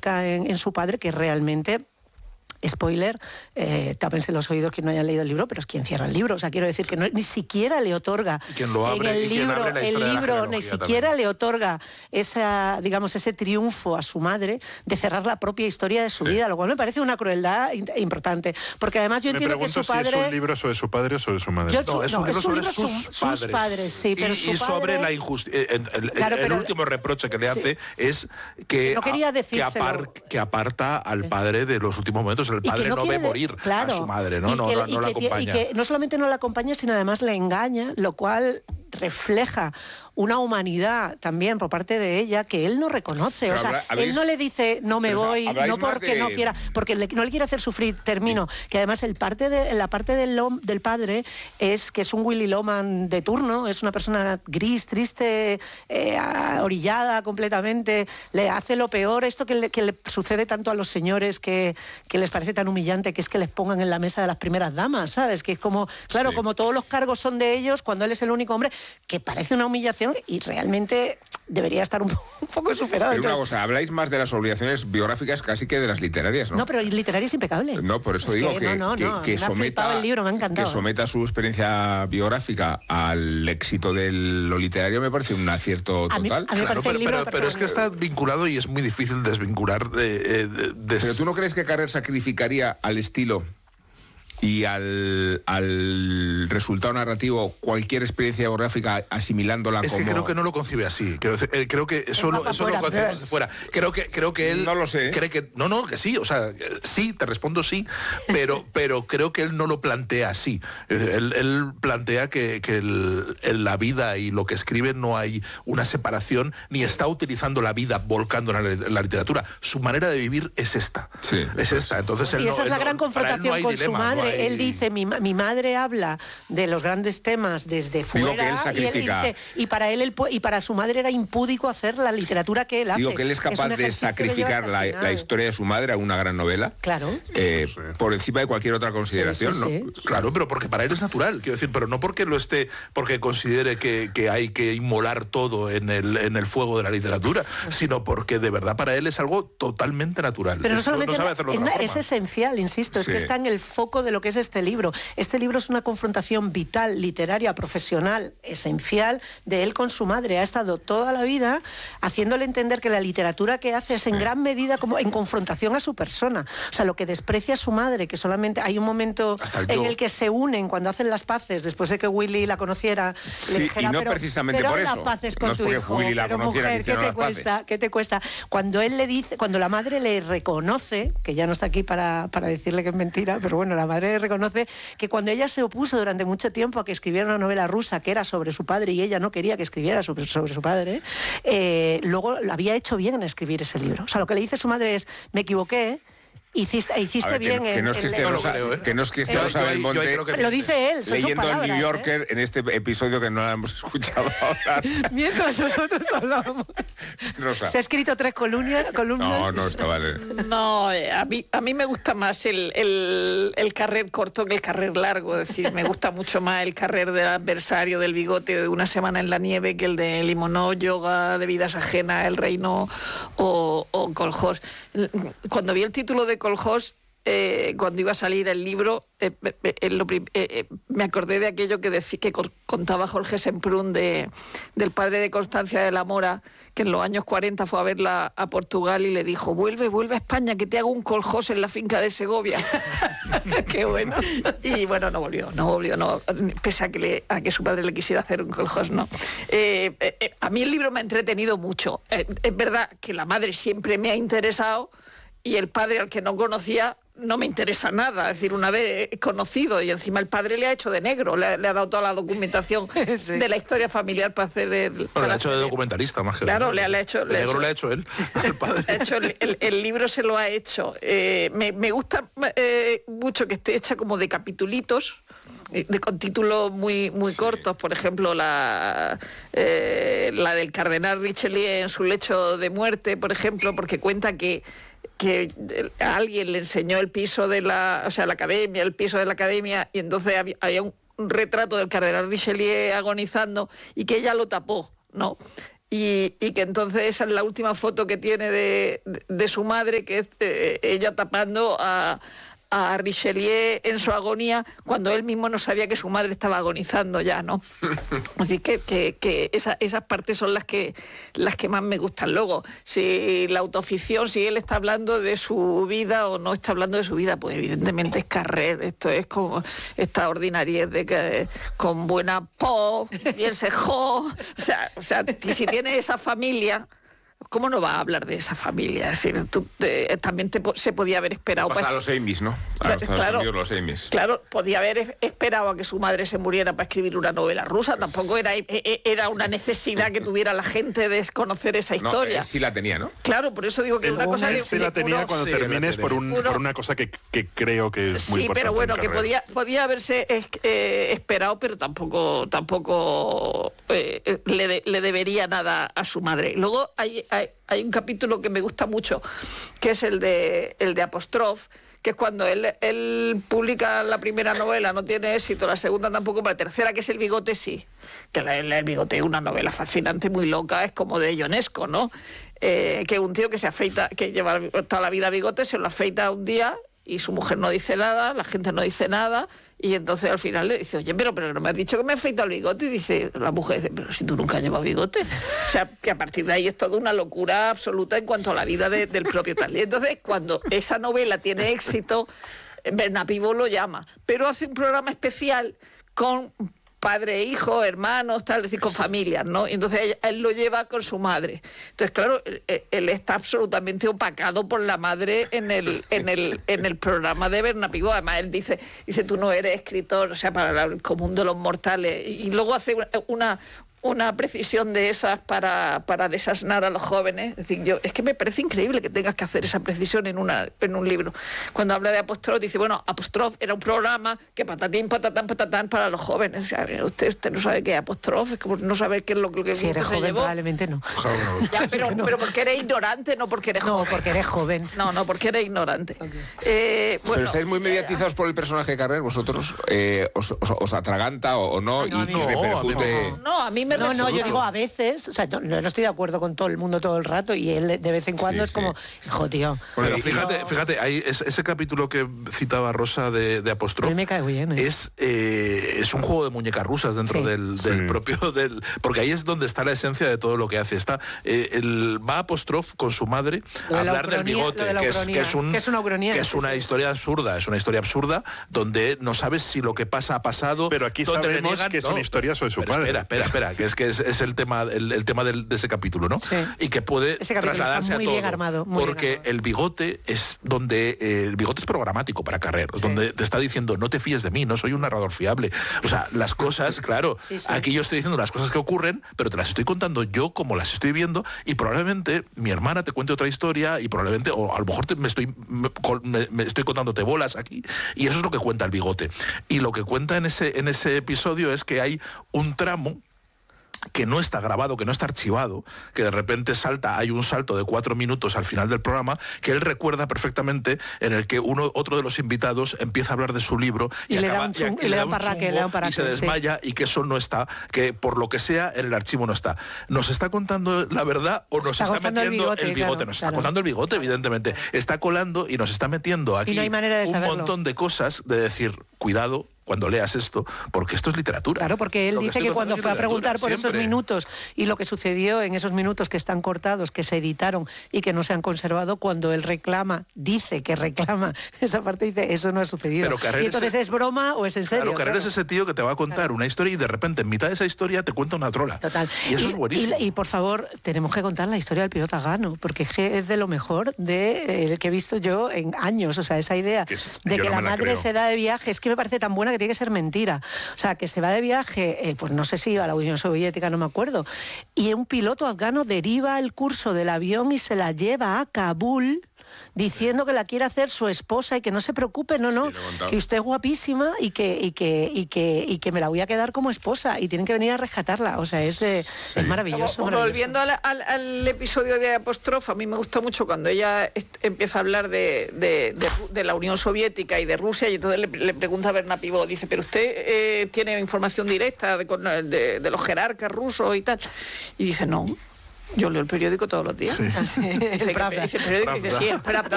busca en su padre, que realmente... Spoiler, tápense los oídos quien no haya leído el libro, pero es quien cierra el libro. O sea, quiero decir que ni siquiera le otorga quien lo abre, en el libro ni siquiera le otorga ese triunfo a su madre de cerrar la propia historia de su vida, lo cual me parece una crueldad importante. Porque además yo entiendo que su padre... si es un libro sobre su padre o sobre su madre. Es un libro sobre sus padres. Sí, pero y sobre la injusticia. El último reproche que le hace es que, que aparta al padre de los últimos momentos. El padre no ve morir a su madre, no la acompaña. Y que no solamente no la acompaña, sino además le engaña, lo cual refleja una humanidad también por parte de ella que él no reconoce. Pero o sea, él no le dice no me voy, no porque no quiera, porque no le quiere hacer sufrir, termino. Que además la parte del padre es que es un Willy Loman de turno, es una persona gris, triste, orillada completamente, le hace lo peor, esto que le sucede tanto a los señores que les parece tan humillante, que es que les pongan en la mesa de las primeras damas, ¿sabes? Que es como, claro, como todos los cargos son de ellos, cuando él es el único hombre, que parece una humillación y realmente debería estar un poco superado. Pero una cosa, habláis más de las obligaciones biográficas casi que de las literarias, ¿no? No, pero literaria es impecable. No, por eso digo que someta el libro, me ha encantado. Que someta su experiencia biográfica al éxito de lo literario me parece un acierto total. A mí me parece pero es que está vinculado y es muy difícil desvincular Pero ¿tú no crees que Carrer sacrificaría al estilo y al resultado narrativo cualquier experiencia biográfica asimilándola como... Es que creo que no lo concibe así. Creo que eso lo concebimos de fuera. Creo que él... No lo sé. Cree que... No, que sí. O sea, sí, te respondo sí, pero creo que él no lo plantea así. Es decir, él plantea que en la vida y lo que escribe no hay una separación, ni está utilizando la vida volcándola en la literatura. Su manera de vivir es esta. Sí, es esta. Entonces, y esa es la gran confrontación con su madre. Él dice, mi madre habla de los grandes temas desde fuera. Digo que él sacrifica. Y para él y para su madre era impúdico hacer la literatura que él hace. Digo que él es capaz de sacrificar la historia de su madre a una gran novela. Claro. Por encima de cualquier otra consideración, ¿no? Sí. Claro, pero porque para él es natural, quiero decir, pero no porque porque considere que hay que inmolar todo en el fuego de la literatura, sino porque de verdad para él es algo totalmente natural. Pero no solamente sabe hacerlo de otra forma. Es esencial, insisto, es que está en el foco de lo que es este libro. Este libro es una confrontación vital, literaria, profesional, esencial de él con su madre. Ha estado toda la vida haciéndole entender que la literatura que hace es en gran medida como en confrontación a su persona. O sea, lo que desprecia a su madre, que solamente hay un momento en el que se unen cuando hacen las paces, después de que Willy la conociera, le dijera, y no precisamente pero por las eso. paces con no es tu porque hijo, Willy la pero conociera, mujer, ¿qué te cuesta? Cuando él le dice, cuando la madre le reconoce, que ya no está aquí para decirle que es mentira, pero bueno, la madre le reconoce que cuando ella se opuso durante mucho tiempo a que escribiera una novela rusa que era sobre su padre y ella no quería que escribiera sobre su padre, luego lo había hecho bien en escribir ese libro. O sea, lo que le dice su madre es, me equivoqué, hiciste bien que no es que estemos a Belmonte, lo dice él, leyendo palabras, el New Yorker en este episodio que no la hemos escuchado hablar. Mientras nosotros hablábamos. Rosa. Se ha escrito 3 columnas. No, está vale. No, a mí me gusta más el Carrer corto que el Carrer largo. Es decir, me gusta mucho más el Carrer del adversario, del bigote, de Una semana en la nieve, que el de Limonov, Yoga, de vidas ajenas, El reino o Koljós. Cuando vi el título de Koljós, cuando iba a salir el libro, me acordé de aquello que contaba Jorge Semprún del padre de Constancia de la Mora, que en los años 40 fue a verla a Portugal y le dijo, vuelve a España, que te hago un Koljós en la finca de Segovia. Qué bueno. Y bueno, no volvió, pese a que su padre le quisiera hacer un Koljós, no. A mí el libro me ha entretenido mucho. Es verdad que la madre siempre me ha interesado y el padre, al que no conocía, no me interesa nada. Es decir, una vez conocido, y encima el padre le ha hecho de negro, le ha dado toda la documentación de la historia familiar para hacer el... Bueno, le ha hecho de documentalista, más que claro, le ha hecho... De negro le ha hecho él, el padre. El libro se lo ha hecho. Me gusta mucho que esté hecha como de capitulitos, con títulos muy cortos. Por ejemplo, la del cardenal Richelieu en su lecho de muerte, por ejemplo, porque cuenta que a alguien le enseñó el piso de la academia, el piso de la academia, y entonces había un retrato del cardenal Richelieu agonizando y que ella lo tapó, ¿no? y que entonces esa es la última foto que tiene de su madre, que es ella tapando a Richelieu en su agonía, cuando él mismo no sabía que su madre estaba agonizando ya, ¿no? Así que esas partes son las que más me gustan. Luego, si la autoficción, si él está hablando de su vida o no está hablando de su vida, pues evidentemente es Carrer. Esto es como esta ordinariedad de que con buena po, bien se jo. O sea, si tiene esa familia, ¿cómo no va a hablar de esa familia? Es decir, también se podía haber esperado... Pasa a los Emmys, ¿no? A los Estados Unidos, los Emmys. Claro, podía haber esperado a que su madre se muriera para escribir una novela rusa. Tampoco era una necesidad que tuviera la gente de conocer esa historia. No, él sí la tenía, ¿no? Claro, por eso digo que es una cosa que... sí la tenía cuando termines por una cosa que creo que es muy importante. Sí, pero bueno, que podía haberse esperado, pero tampoco le debería nada a su madre. Luego hay un capítulo que me gusta mucho, que es el de Apóstrof, que es cuando él publica la primera novela, no tiene éxito, la segunda tampoco, pero la tercera, que es El bigote, sí. Que el bigote es una novela fascinante, muy loca, es como de Ionesco, ¿no? Que un tío que se afeita, que lleva toda la vida bigote, se lo afeita un día y su mujer no dice nada, la gente no dice nada, y entonces al final le dice, oye, pero no me has dicho que me he afeitado el bigote, y dice la mujer, dice, pero si tú nunca has llevado bigote. O sea, que a partir de ahí es toda una locura absoluta en cuanto a la vida del propio tal. Y entonces, cuando esa novela tiene éxito, Bernat-Pivot lo llama, pero hace un programa especial con padre, hijo, hermanos, tal, es decir, con familias, ¿no? Y entonces él lo lleva con su madre. Entonces, claro, él está absolutamente opacado por la madre en el programa de Bernat-Pivot. Además, él dice, tú no eres escritor, o sea, para el común de los mortales. Y luego hace una precisión de esas para desasnar a los jóvenes. Es decir, es que me parece increíble que tengas que hacer esa precisión en un libro. Cuando habla de Apóstrof, dice, bueno, Apóstrof era un programa que patatín, patatán, patatán para los jóvenes. O sea, usted no sabe qué es Apóstrof, es como no saber qué es lo que si eres joven, llevó. Probablemente no. Ya, pero porque eres ignorante, no porque eres joven. No, porque eres joven. No, porque eres ignorante. Okay. Pero estáis muy mediatizados por el personaje de Carrer, vosotros. ¿Os atraganta o no? No, a mí me No, yo digo a veces, o sea, no estoy de acuerdo con todo el mundo todo el rato, y él de vez en cuando es como, hijo, tío. Bueno, fíjate, hay ese capítulo que citaba Rosa de Apóstrof. A mí me cae bien, es un juego de muñecas rusas dentro del propio porque ahí es donde está la esencia de todo lo que hace. Va Apóstrof con su madre a hablar del bigote, que es una historia absurda, donde no sabes si lo que pasa ha pasado. Pero aquí sabemos que es una historia sobre su padre. Espera, que es el tema de ese capítulo, ¿no? Sí. Y que puede trasladarse muy a todo. Bien armado, porque el bigote es el bigote es programático para Carrer, donde te está diciendo, no te fíes de mí, no soy un narrador fiable. O sea, las cosas, claro, aquí yo estoy diciendo las cosas que ocurren, pero te las estoy contando yo como las estoy viendo, y probablemente mi hermana te cuente otra historia, y probablemente, o a lo mejor me estoy contándote bolas aquí, y eso es lo que cuenta el bigote. Y lo que cuenta en ese episodio es que hay un tramo que no está grabado, que no está archivado, que de repente hay un salto de 4 minutos al final del programa, que él recuerda perfectamente, en el que otro de los invitados empieza a hablar de su libro y le da un parraque, y se desmaya, y que eso no está, que por lo que sea en el archivo no está. ¿Nos está contando la verdad o nos está metiendo el bigote? Nos está contando el bigote, evidentemente. Está colando y nos está metiendo aquí no hay manera de un montón de cosas, de decir, cuidado cuando leas esto, porque esto es literatura. Claro, porque él dice que cuando fue a preguntar por esos minutos y lo que sucedió en esos minutos que están cortados, que se editaron y que no se han conservado, cuando él dice que reclama esa parte, dice, eso no ha sucedido. Y entonces, ¿es broma o es en serio? Claro, Carrer es ese tío que te va a contar una historia y de repente en mitad de esa historia te cuenta una trola. Total. Y eso es buenísimo. Y por favor, tenemos que contar la historia del piloto Agano, porque es de lo mejor que he visto yo en años. O sea, esa idea de que la madre se da de viaje, es que me parece tan buena que tiene que ser mentira. O sea, que se va de viaje, pues no sé si iba a la Unión Soviética, no me acuerdo, y un piloto afgano deriva el curso del avión y se la lleva a Kabul, diciendo que la quiere hacer su esposa y que no se preocupe, que usted es guapísima y que me la voy a quedar como esposa y tienen que venir a rescatarla. O sea, es maravilloso. Volviendo al episodio de Apóstrof, a mí me gusta mucho cuando ella empieza a hablar de la Unión Soviética y de Rusia, y entonces le pregunta a Bernat-Pivot, dice, pero usted tiene información directa de los jerarcas rusos y tal, y dice, no. Yo leo el periódico todos los días. Sí. Dice, el periódico dice, sí, es Pravda.